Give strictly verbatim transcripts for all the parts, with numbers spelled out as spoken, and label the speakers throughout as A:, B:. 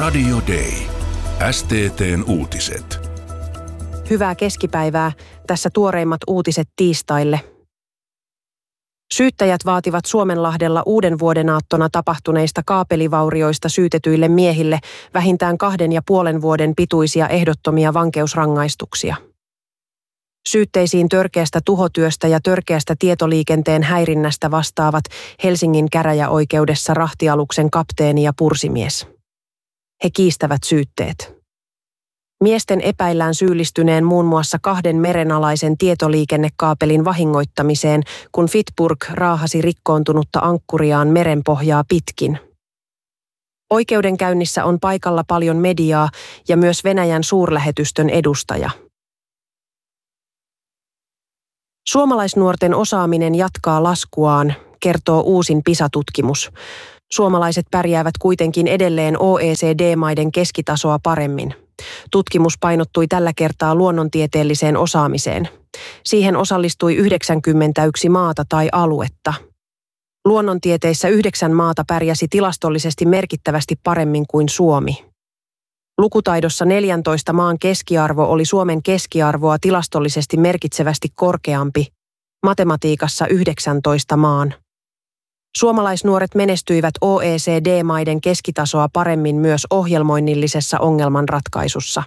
A: Radio Day. S T T:n uutiset.
B: Hyvää keskipäivää. Tässä tuoreimmat uutiset tiistaille. Syyttäjät vaativat Suomenlahdella uuden vuodenaattona tapahtuneista kaapelivaurioista syytetyille miehille vähintään kahden ja puolen vuoden pituisia ehdottomia vankeusrangaistuksia. Syytteisiin törkeästä tuhotyöstä ja törkeästä tietoliikenteen häirinnästä vastaavat Helsingin käräjäoikeudessa rahtialuksen kapteeni ja pursimies. He kiistävät syytteet. Miesten epäillään syyllistyneen muun muassa kahden merenalaisen tietoliikennekaapelin vahingoittamiseen, kun Fitburg raahasi rikkoontunutta ankkuriaan merenpohjaa pitkin. Oikeudenkäynnissä on paikalla paljon mediaa ja myös Venäjän suurlähetystön edustaja. Suomalaisnuorten osaaminen jatkaa laskuaan, kertoo uusin PISA-tutkimus. Suomalaiset pärjäävät kuitenkin edelleen O E C D-maiden keskitasoa paremmin. Tutkimus painottui tällä kertaa luonnontieteelliseen osaamiseen. Siihen osallistui yhdeksänkymmentäyksi maata tai aluetta. Luonnontieteissä yhdeksän maata pärjäsi tilastollisesti merkittävästi paremmin kuin Suomi. Lukutaidossa neljäntoista maan keskiarvo oli Suomen keskiarvoa tilastollisesti merkitsevästi korkeampi, matematiikassa yhdeksäntoista maan. Suomalaisnuoret menestyivät O E C D-maiden keskitasoa paremmin myös ohjelmoinnillisessa ongelmanratkaisussa.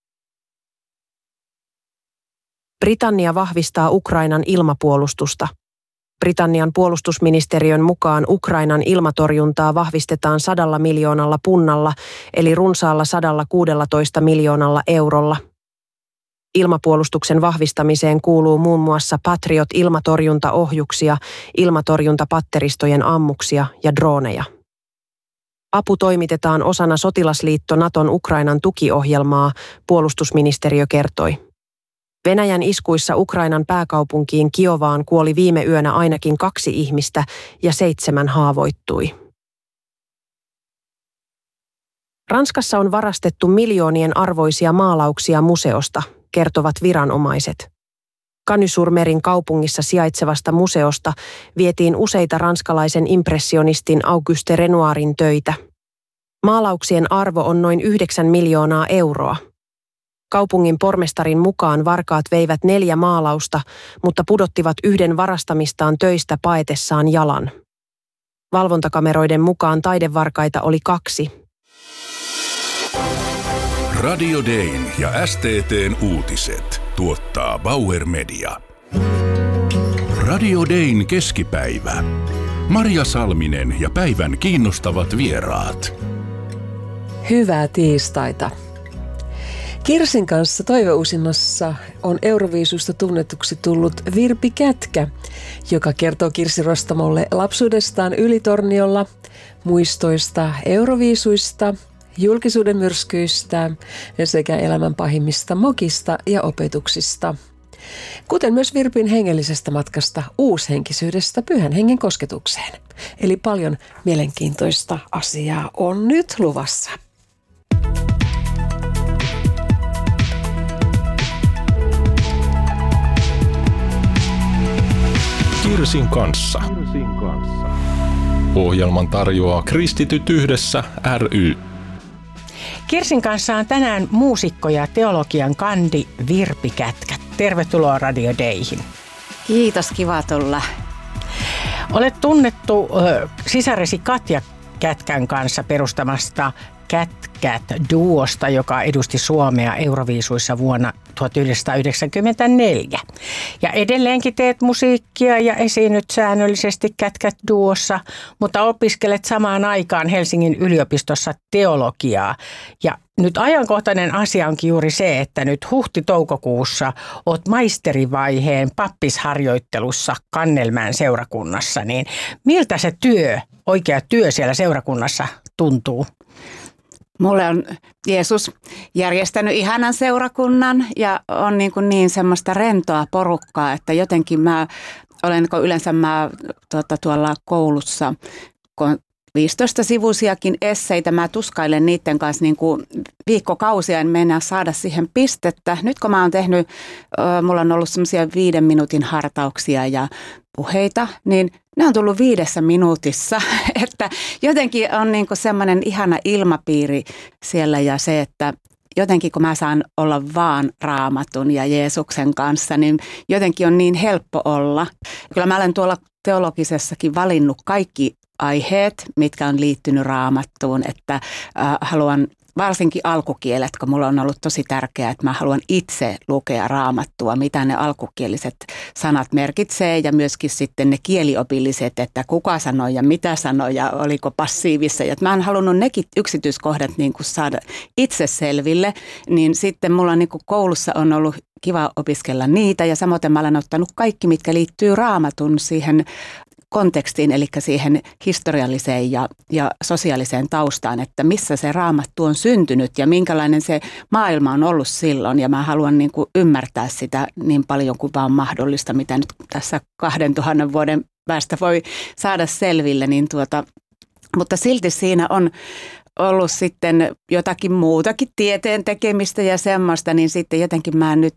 B: Britannia vahvistaa Ukrainan ilmapuolustusta. Britannian puolustusministeriön mukaan Ukrainan ilmatorjuntaa vahvistetaan sadalla miljoonalla punnalla, eli runsaalla sadalla kuudellatoista miljoonalla eurolla. Ilmapuolustuksen vahvistamiseen kuuluu muun muassa Patriot-ilmatorjuntaohjuksia, ilmatorjuntapatteristojen ammuksia ja drooneja. Apu toimitetaan osana sotilasliitto Naton Ukrainan tukiohjelmaa, puolustusministeriö kertoi. Venäjän iskuissa Ukrainan pääkaupunkiin Kiovaan kuoli viime yönä ainakin kaksi ihmistä ja seitsemän haavoittui. Ranskassa on varastettu miljoonien arvoisia maalauksia museosta, kertovat viranomaiset. Cannes-sur-Merin kaupungissa sijaitsevasta museosta vietiin useita ranskalaisen impressionistin Auguste Renoirin töitä. Maalauksien arvo on noin yhdeksän miljoonaa euroa. Kaupungin pormestarin mukaan varkaat veivät neljä maalausta, mutta pudottivat yhden varastamistaan töistä paetessaan jalan. Valvontakameroiden mukaan taidevarkaita oli kaksi.
A: Radio Dayn ja S T T:n uutiset tuottaa Bauer Media. Radio Dayn keskipäivä. Marja Salminen ja päivän kiinnostavat vieraat.
C: Hyvää tiistaita. Kirsin kanssa toiveuusinnossa on Euroviisusta tunnetuksi tullut Virpi Kätkä, joka kertoo Kirsi Rostamolle lapsuudestaan Ylitorniolla, muistoista Euroviisuista, julkisuuden myrskyistä sekä elämän pahimmista mokista ja opetuksista. Kuten myös Virpin hengellisestä matkasta uushenkisyydestä Pyhän Hengen kosketukseen. Eli paljon mielenkiintoista asiaa on nyt luvassa.
D: Kirsin kanssa. Ohjelman tarjoaa Kristityt yhdessä ry.
E: Kirsin kanssa on tänään muusikko ja teologian kandi Virpi Kätkä. Tervetuloa Radio Dayhin.
F: Kiitos, kiva tulla.
E: Olet tunnettu ö, sisaresi Katja Kätkän kanssa perustamasta Kätkät-duosta, joka edusti Suomea Euroviisuissa vuonna tuhatyhdeksänsataayhdeksänkymmentäneljä. Ja edelleenkin teet musiikkia ja esiinnyt säännöllisesti Kätkät-duossa, mutta opiskelet samaan aikaan Helsingin yliopistossa teologiaa. Ja nyt ajankohtainen asia onkin juuri se, että nyt huhti-toukokuussa olet maisterivaiheen pappisharjoittelussa Kannelmäen seurakunnassa. Niin miltä se työ, oikea työ siellä seurakunnassa tuntuu?
F: Mulle on Jeesus järjestänyt ihanan seurakunnan ja on niin, kuin niin semmoista rentoa porukkaa, että jotenkin mä olen niin yleensä mä tuota, tuolla koulussa, kun viisitoista-sivuisiakin esseitä. Mä tuskailen niiden kanssa niin kuin viikkokausia, en mennä saada siihen pistettä. Nyt kun mä oon tehnyt, mulla on ollut semmoisia viiden minuutin hartauksia ja puheita, niin ne on tullut viidessä minuutissa. Että jotenkin on niin kuin semmoinen ihana ilmapiiri siellä ja se, että jotenkin kun mä saan olla vaan Raamatun ja Jeesuksen kanssa, niin jotenkin on niin helppo olla. Kyllä mä olen tuolla teologisessakin valinnut kaikki aiheet, mitkä on liittynyt Raamattuun, että äh, haluan varsinkin alkukielet, kun mulla on ollut tosi tärkeää, että mä haluan itse lukea Raamattua, mitä ne alkukieliset sanat merkitsee ja myöskin sitten ne kieliopilliset, että kuka sanoi ja mitä sanoi ja oliko passiivissa. Ja mä oon halunnut nekin yksityiskohdat niin kuin saada itse selville, niin sitten mulla niin kuin koulussa on ollut kiva opiskella niitä ja samoin mä olen ottanut kaikki, mitkä liittyy Raamatun siihen kontekstiin, eli siihen historialliseen ja, ja sosiaaliseen taustaan, että missä se Raamattu on syntynyt ja minkälainen se maailma on ollut silloin. Ja mä haluan niin kuin ymmärtää sitä niin paljon kuin vaan mahdollista, mitä nyt tässä kahden tuhannen vuoden päästä voi saada selville. Niin tuota, mutta silti siinä on ollut sitten jotakin muutakin tieteen tekemistä ja semmoista, niin sitten jotenkin mä nyt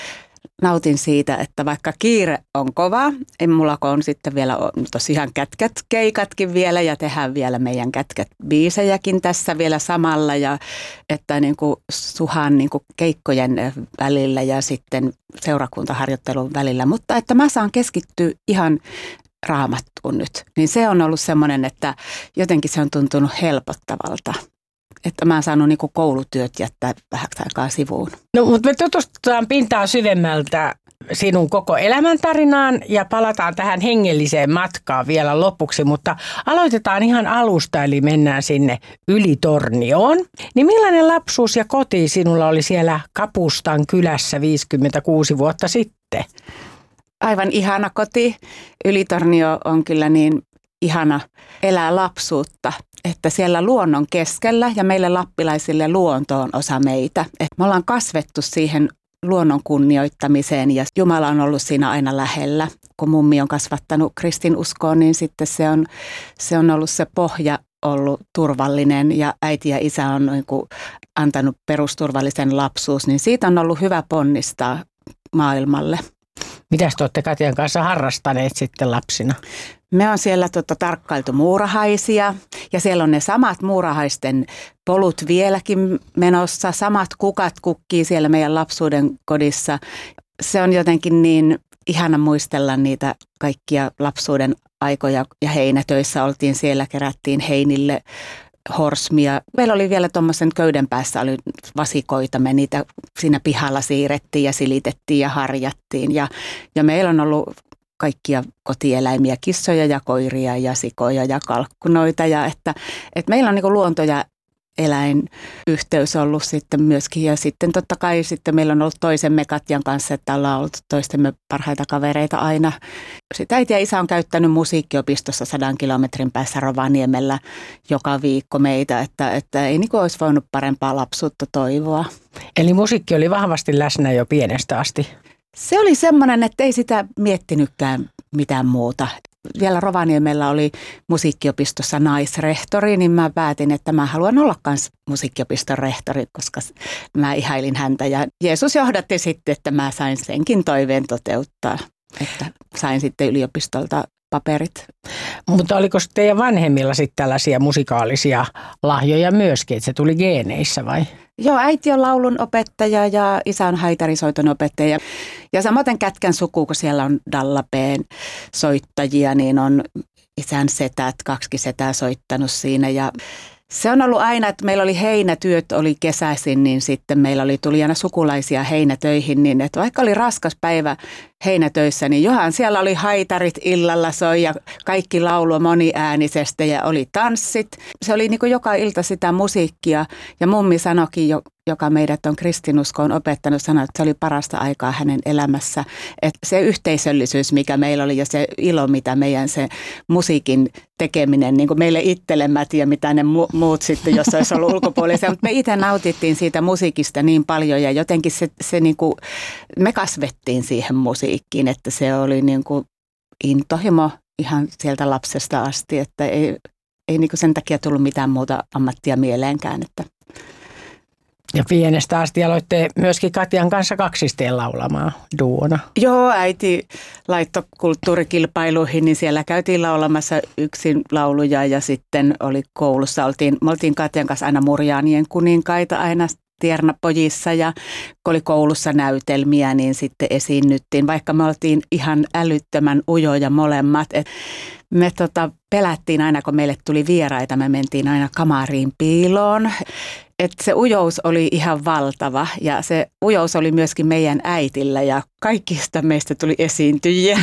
F: nautin siitä, että vaikka kiire on kova, en mulla on sitten vielä tosiaan kätkät keikatkin vielä ja tehdään vielä meidän kätkät biisejäkin tässä vielä samalla ja että niin kuin suhan niin kuin keikkojen välillä ja sitten seurakuntaharjoittelun välillä, mutta että mä saan keskittyä ihan Raamattuun nyt, niin se on ollut semmoinen, että jotenkin se on tuntunut helpottavalta. Että mä oon saanut niinku koulutyöt jättää vähäksi aikaa sivuun.
E: No, mutta me tutustutaan pintaan syvemmältä sinun koko elämäntarinaan ja palataan tähän hengelliseen matkaan vielä lopuksi, mutta aloitetaan ihan alusta, eli mennään sinne Ylitornioon. Niin millainen lapsuus ja koti sinulla oli siellä Kapustan kylässä viisikymmentäkuusi vuotta sitten?
F: Aivan ihana koti. Ylitornio on kyllä niin ihana elää lapsuutta, että siellä luonnon keskellä ja meille lappilaisille luonto on osa meitä. Että me ollaan kasvettu siihen luonnon kunnioittamiseen ja Jumala on ollut siinä aina lähellä. Kun mummi on kasvattanut kristinuskoon, niin sitten se on, se on ollut se pohja ollut turvallinen ja äiti ja isä on niin kuin antanut perusturvallisen lapsuus, niin siitä on ollut hyvä ponnistaa maailmalle.
E: Mitäs te olette Katjan kanssa harrastaneet sitten lapsina?
F: Me on siellä tota, tarkkailtu muurahaisia ja siellä on ne samat muurahaisten polut vieläkin menossa. Samat kukat kukkii siellä meidän lapsuuden kodissa. Se on jotenkin niin ihana muistella niitä kaikkia lapsuuden aikoja ja heinätöissä oltiin siellä, kerättiin heinille horsmia. Meillä oli vielä tuommoisen köyden päässä oli vasikoita, me niitä siinä pihalla siirrettiin ja silitettiin ja harjattiin. Ja, ja meillä on ollut kaikkia kotieläimiä, kissoja ja koiria ja sikoja ja kalkkunoita. Ja että, että meillä on niin kuin luonto- ja eläinyhteys ollut sitten myöskin. Ja sitten totta kai sitten meillä on ollut toisemme Katjan kanssa, että ollaan ollut toistemme parhaita kavereita aina. Sitten äiti ja isä on käyttänyt musiikkiopistossa sadan kilometrin päässä Rovaniemellä joka viikko meitä, että, että ei niin kuin olisi voinut parempaa lapsuutta toivoa.
E: Eli musiikki oli vahvasti läsnä jo pienestä asti?
F: Se oli semmoinen, että ei sitä miettinytkään mitään muuta. Vielä Rovaniemellä oli musiikkiopistossa naisrehtori, niin mä päätin, että mä haluan olla myös musiikkiopiston rehtori, koska mä ihailin häntä. Ja Jeesus johdatti sitten, että mä sain senkin toiveen toteuttaa, että sain sitten yliopistolta paperit.
E: Mutta oliko teidän vanhemmilla sitten tällaisia musikaalisia lahjoja myöskin, että se tuli geeneissä vai?
F: Joo, äiti on laulun opettaja ja isä on haitarisoiton opettaja. Ja samoin Kätkän suku, kun siellä on Dallapeen soittajia, niin on isän setät, kaksi setää soittanut siinä. Ja se on ollut aina, että meillä oli heinätyöt, oli kesäisin, niin sitten meillä oli tuli aina sukulaisia heinätöihin, niin että vaikka oli raskas päivä heinätöissä, niin johan siellä oli haitarit illalla soi ja kaikki laulua moniäänisesti ja oli tanssit. Se oli niin kuin joka ilta sitä musiikkia ja mummi sanoikin, joka meidät on kristinuskoon opettanut, sanoi, että se oli parasta aikaa hänen elämässä. Että se yhteisöllisyys, mikä meillä oli ja se ilo, mitä meidän se musiikin tekeminen, niin kuin meille itselemmät ja mitä ne mu- muut sitten, jos olisi ollut ulkopuolisia. Mutta me itse nautittiin siitä musiikista niin paljon ja jotenkin se, se niin kuin, me kasvettiin siihen musiikkiin, että se oli niin kuin intohimo ihan sieltä lapsesta asti, että ei, ei niin kuin sen takia tullut mitään muuta ammattia mieleenkään. Että.
E: Ja pienestä asti aloitte myöskin Katjan kanssa kaksisteen laulamaan duona.
F: Joo, äiti laittoi kulttuurikilpailuihin, niin siellä käytiin laulamassa yksin lauluja ja sitten oli koulussa. Oltiin, me oltiin Katjan kanssa aina Murjaanien kuninkaita aina tiernapojissa ja kun oli koulussa näytelmiä, niin sitten esiinnyttiin, vaikka me oltiin ihan älyttömän ujoja molemmat. Et me tota, pelättiin aina, kun meille tuli vieraita, me mentiin aina kamariin piiloon. Et se ujous oli ihan valtava ja se ujous oli myöskin meidän äitillä ja kaikista meistä tuli esiintyjiä.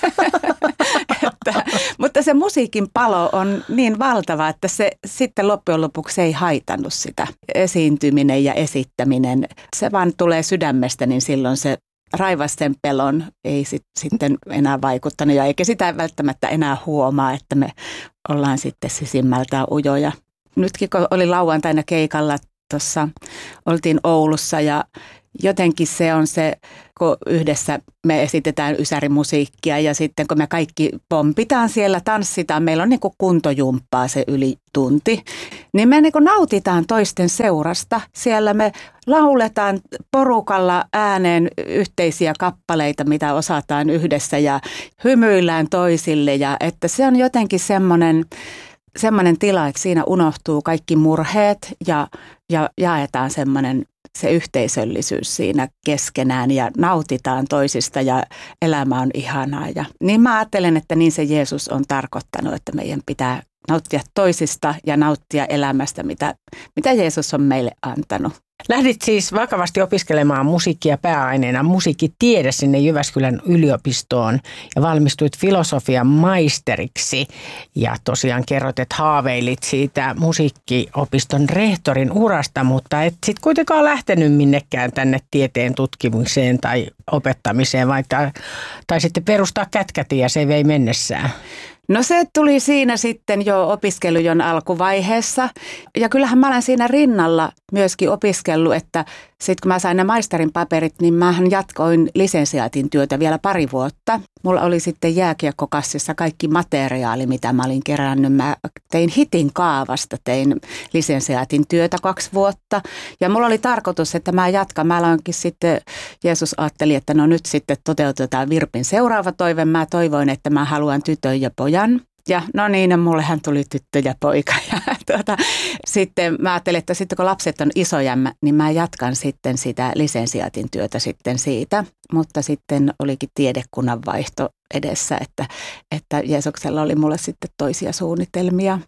F: että, mutta se musiikin palo on niin valtava, että se sitten loppujen lopuksi ei haitannut sitä esiintyminen ja esittäminen. Se vaan tulee sydämestä, niin silloin se raivasi sen pelon, ei sit, sitten enää vaikuttanut ja eikä sitä välttämättä enää huomaa, että me ollaan sitten sisimmältään ujoja. Nytkin kun oli lauantaina keikalla, tuossa oltiin Oulussa ja jotenkin se on se, kun yhdessä me esitetään ysärimusiikkia ja sitten kun me kaikki pompitaan siellä, tanssitaan, meillä on niin kuin kuntojumppaa se yli tunti, niin me niin kuin nautitaan toisten seurasta. Siellä me lauletaan porukalla ääneen yhteisiä kappaleita, mitä osataan yhdessä ja hymyillään toisille ja että se on jotenkin semmoinen semmoinen tila, että siinä unohtuu kaikki murheet ja, ja jaetaan semmoinen se yhteisöllisyys siinä keskenään ja nautitaan toisista ja elämä on ihanaa. Ja niin mä ajattelen, että niin se Jeesus on tarkoittanut, että meidän pitää nauttia toisista ja nauttia elämästä, mitä, mitä Jeesus on meille antanut.
E: Lähdit siis vakavasti opiskelemaan musiikkia pääaineena musiikkitiede sinne Jyväskylän yliopistoon ja valmistuit filosofian maisteriksi. Ja tosiaan kerrot, että haaveilit siitä musiikkiopiston rehtorin urasta, mutta et sitten kuitenkaan lähtenyt minnekään tänne tieteen tutkimiseen tai opettamiseen, vaikka taisitte perustaa Kätkätin ja se vei mennessään.
F: No se tuli siinä sitten jo opiskelujon alkuvaiheessa ja kyllähän mä olen siinä rinnalla myöskin opiskellut, että sitten kun mä sain ne maisterin paperit, niin mähän jatkoin lisensiaatin työtä vielä pari vuotta. Mulla oli sitten jääkiekkokassissa kaikki materiaali, mitä mä olin kerännyt. Mä tein hitin kaavasta, tein lisensiaatin työtä kaksi vuotta ja mulla oli tarkoitus, että mä jatkan. Mä aloinkin sitten, Jeesus ajatteli, että no nyt sitten toteutetaan Virpin seuraava toive. Mä toivoin, että mä haluan tytön ja pojan. Ja no niin, mullehan tuli tyttö ja poika. Ja tuota, sitten mä ajattelin, että sitten kun lapset on isoja, niin mä jatkan sitten sitä lisensiaatin työtä sitten siitä. Mutta sitten olikin tiedekunnan vaihto edessä, että, että Jeesuksella oli mulle sitten toisia suunnitelmia.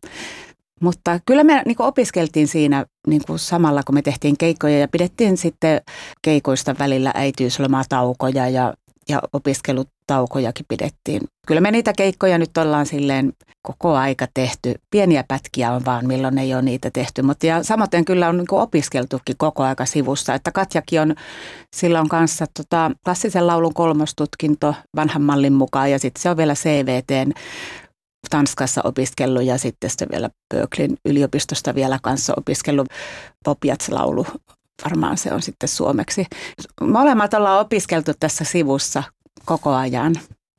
F: Mutta kyllä me niin kuin opiskeltiin siinä niin kuin samalla, kun me tehtiin keikkoja ja pidettiin sitten keikoista välillä äitiyslomataukoja ja, ja opiskelutaukojakin pidettiin. Kyllä me niitä keikkoja nyt ollaan silleen koko aika tehty. Pieniä pätkiä on vaan, milloin ei ole niitä tehty. Mutta ja samoin kyllä on niin kuin opiskeltukin koko aika sivussa. Että Katjakin on silloin kanssa tota, klassisen laulun kolmostutkinto vanhan mallin mukaan ja sitten se on vielä C V T:n Tanskassa opiskellut ja sitten se vielä Berkeleyn yliopistosta vielä kanssa opiskellut Popiats-laulu. Varmaan se on sitten suomeksi. Molemmat ollaan opiskeltu tässä sivussa koko ajan.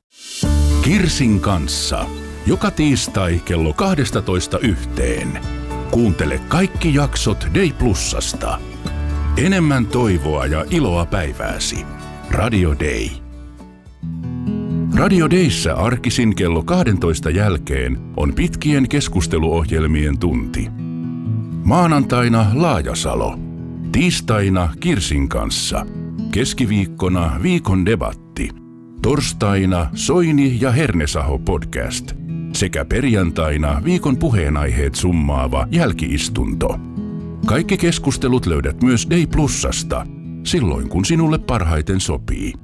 A: Kirsin kanssa. Joka tiistai kello kaksitoista yhteen. Kuuntele kaikki jaksot Day Plusasta. Enemmän toivoa ja iloa päivääsi. Radio Day. Radio Dayssä arkisin kello kaksitoista jälkeen on pitkien keskusteluohjelmien tunti. Maanantaina Laajasalo. Tiistaina Kirsin kanssa. Keskiviikkona viikon debatti. Torstaina Soini ja Hernesaho podcast. Sekä perjantaina viikon puheenaiheet summaava jälkiistunto. Kaikki keskustelut löydät myös Day Plusasta, silloin kun sinulle parhaiten sopii.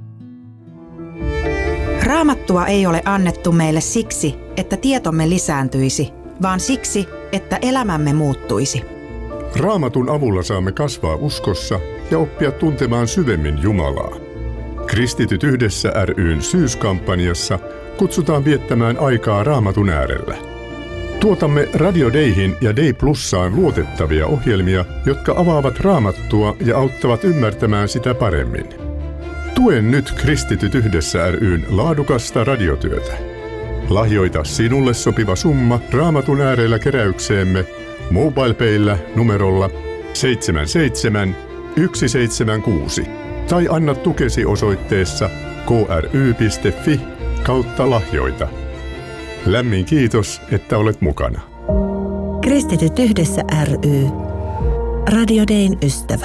G: Raamattua ei ole annettu meille siksi, että tietomme lisääntyisi, vaan siksi, että elämämme muuttuisi.
H: Raamatun avulla saamme kasvaa uskossa ja oppia tuntemaan syvemmin Jumalaa. Kristityt yhdessä ry:n syyskampanjassa kutsutaan viettämään aikaa Raamatun äärellä. Tuotamme Radio Dayhin ja Day Plussaan luotettavia ohjelmia, jotka avaavat Raamattua ja auttavat ymmärtämään sitä paremmin. Tue nyt Kristityt yhdessä ry:n laadukasta radiotyötä. Lahjoita sinulle sopiva summa Raamatun äärellä keräykseemme MobilePayllä numerolla seitsemän seitsemän yksi seitsemän kuusi tai anna tukesi osoitteessa kry.fi kautta lahjoita. Lämmin kiitos, että olet mukana.
I: Kristityt yhdessä ry. Radio Dayn ystävä.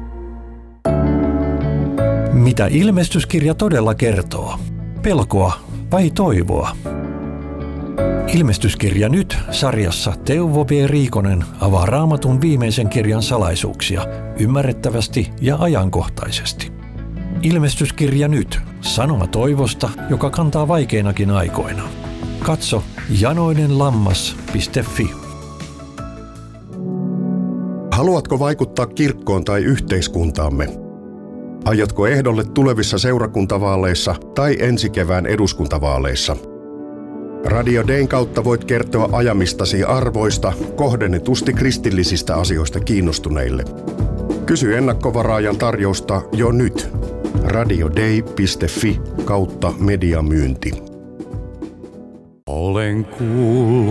J: Mitä ilmestyskirja todella kertoo? Pelkoa vai toivoa? Ilmestyskirja nyt -sarjassa Teuvo B. Riikonen avaa Raamatun viimeisen kirjan salaisuuksia ymmärrettävästi ja ajankohtaisesti. Ilmestyskirja nyt -sanoma toivosta, joka kantaa vaikeinakin aikoina. Katso janoinenlammas piste fi.
K: Haluatko vaikuttaa kirkkoon tai yhteiskuntaamme? Aiotko ehdolle tulevissa seurakuntavaaleissa tai ensi kevään eduskuntavaaleissa? Radio Dayn kautta voit kertoa ajamistasi arvoista kohdennetusti kristillisistä asioista kiinnostuneille. Kysy ennakkovaraajan tarjousta jo nyt. radioday piste fi kautta mediamyynti.
A: Olen kuullut